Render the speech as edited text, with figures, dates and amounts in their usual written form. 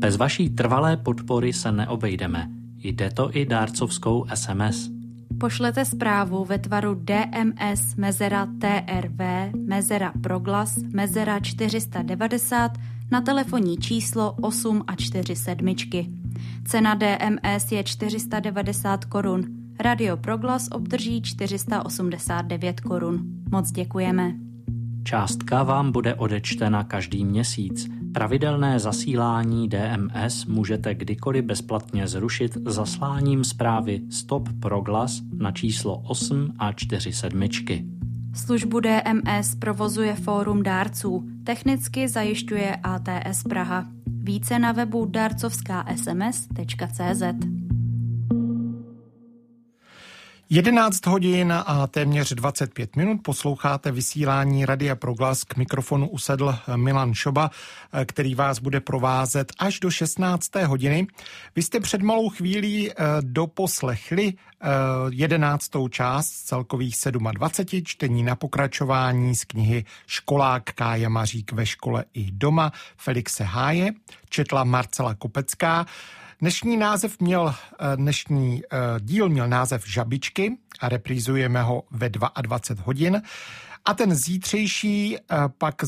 Bez vaší trvalé podpory se neobejdeme. Jde to i dárcovskou SMS. Pošlete zprávu ve tvaru DMS TRV proglas 490 na telefonní číslo 847. Cena DMS je 490 korun. Radio Proglas obdrží 489 korun. Moc děkujeme. Částka vám bude odečtena každý měsíc. Pravidelné zasílání DMS můžete kdykoliv bezplatně zrušit zasláním zprávy Stop Proglas na číslo 847. Službu DMS provozuje Fórum dárců. Technicky zajišťuje ATS Praha. Více na webu darcovskasms.cz. 11 hodin a téměř 25 minut posloucháte vysílání Radia Proglas. K mikrofonu usedl Milan Šoba, který vás bude provázet až do 16. hodiny. Vy jste před malou chvílí doposlechli 11. část celkových 27 čtení na pokračování z knihy Školák Kája Mařík ve škole i doma Felixe Háje. Četla Marcela Kopecká. Dnešní díl měl název Žabičky a reprízujeme ho ve 22 hodin. A ten zítřejší pak